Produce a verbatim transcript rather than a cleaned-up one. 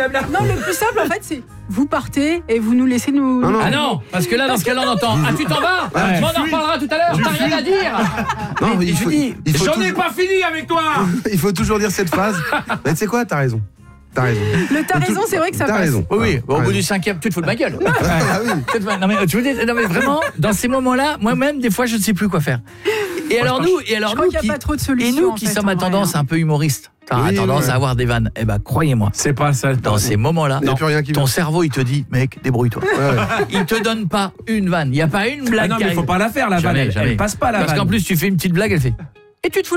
là. Non, le plus simple, en fait, c'est vous partez et vous nous laissez nous... Non, non. Ah non, parce que là, dans ce cas-là, on entend. Ah, tu t'en vas? Ouais. On en reparlera tout à l'heure, t'as rien à dire. Non, mais Et il je faut, dis, il faut J'en toujours- ai pas fini avec toi. il faut toujours dire cette phrase. Mais tu sais quoi, t'as raison. T'as raison. Le t'as raison, c'est vrai que ça T'as passe. raison. Oui, oui, T'as au bout raison. du cinquième, tu te fous de ma gueule. Ah oui. Tu te fous- Non mais, tu veux dire- non mais vraiment, dans ces moments-là, moi-même, des fois, je ne sais plus quoi faire. Et alors nous, et alors Je crois nous qu'il n'y a qui, pas trop de et solutions. nous en qui fait, sommes en à vrai, tendance hein. un peu humoriste, à Oui, tendance ouais. à avoir des vannes. Eh ben, croyez-moi, C'est pas ça. dans ces moments-là, Il n'y a plus rien qui ton vient. cerveau, il te dit, mec, débrouille-toi. Ouais, ouais. Il te donne pas une vanne. Il n'y a pas une Ah blague non, qui mais faut arrive. pas la faire la vanne. Jamais, Elle, jamais. elle passe pas la Parce vanne. qu'en plus, tu fais une petite blague, elle fait. Et tu te fous